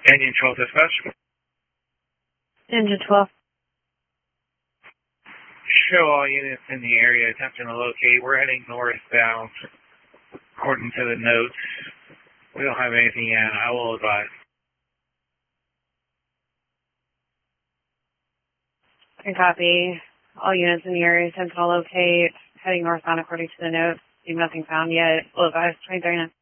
Engine 12 dispatch. Engine 12. Show all units in the area attempting to locate. We're heading northbound according to the notes. We don't have anything yet. I will advise. I copy. All units in the area attempt to locate. Heading northbound according to the notes. Nothing found yet. Will advise 23 9.